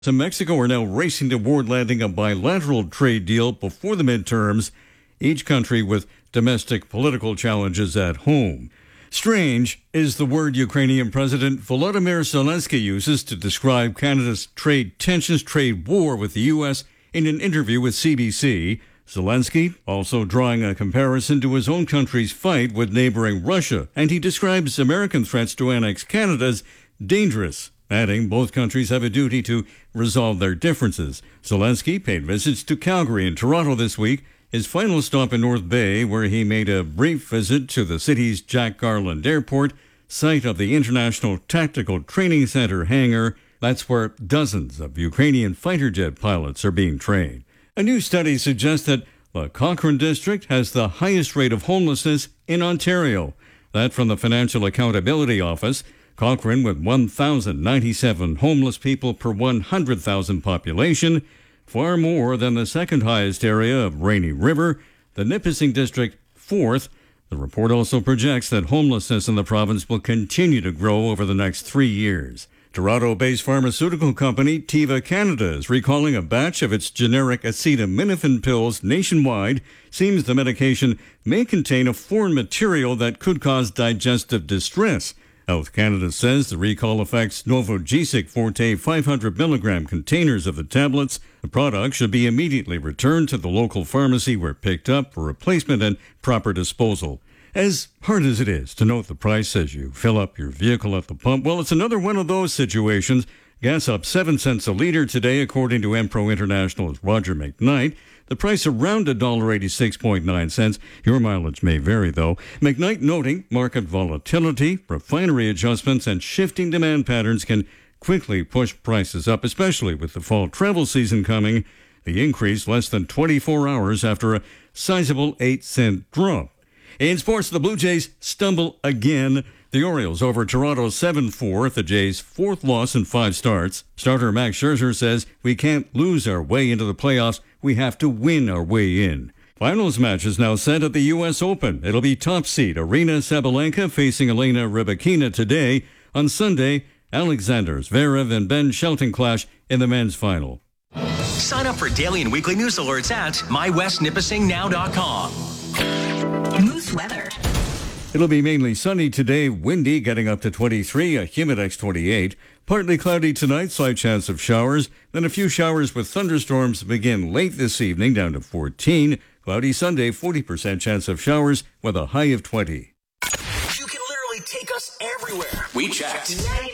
and Mexico are now racing toward landing a bilateral trade deal before the midterms, each country with domestic political challenges at home. Strange is the word Ukrainian President Volodymyr Zelensky uses to describe Canada's trade tensions, trade war with the U.S. in an interview with CBC. Zelensky also drawing a comparison to his own country's fight with neighboring Russia, and he describes American threats to annex Canada as dangerous, adding both countries have a duty to resolve their differences. Zelensky paid visits to Calgary and Toronto this week, his final stop in North Bay, where he made a brief visit to the city's Jack Garland Airport, site of the International Tactical Training Center hangar. That's where dozens of Ukrainian fighter jet pilots are being trained. A new study suggests that the Cochrane district has the highest rate of homelessness in Ontario. That from the Financial Accountability Office. Cochrane, with 1,097 homeless people per 100,000 population, far more than the second highest area of Rainy River, the Nipissing district fourth. The report also projects that homelessness in the province will continue to grow over the next 3 years. Toronto-based pharmaceutical company Teva Canada is recalling a batch of its generic acetaminophen pills nationwide. Seems the medication may contain a foreign material that could cause digestive distress. Health Canada says the recall affects Novogesic Forte 500 milligram containers of the tablets. The product should be immediately returned to the local pharmacy where picked up for replacement and proper disposal. As hard as it is to note the price as you fill up your vehicle at the pump, well, it's another one of those situations. Gas up 7 cents a litre today, according to Empro International's Roger McKnight. The price around $1.86.9. Your mileage may vary, though. McKnight noting market volatility, refinery adjustments, and shifting demand patterns can quickly push prices up, especially with the fall travel season coming. The increase less than 24 hours after a sizable 8-cent drop. In sports, the Blue Jays stumble again. The Orioles over Toronto 7-4, the Jays' fourth loss in 5 starts. Starter Max Scherzer says, "We can't lose our way into the playoffs. We have to win our way in." Finals match is now set at the U.S. Open. It'll be top seed Arina Sabalenka facing Elena Rybakina today. On Sunday, Alexander Zverev and Ben Shelton clash in the men's final. Sign up for daily and weekly news alerts at mywestnipissingnow.com. Moose weather. It'll be mainly sunny today, windy, getting up to 23, a Humidex 28. Partly cloudy tonight, slight chance of showers. Then a few showers with thunderstorms begin late this evening, down to 14. Cloudy Sunday, 40% chance of showers with a high of 20. You can literally take us everywhere. We checked.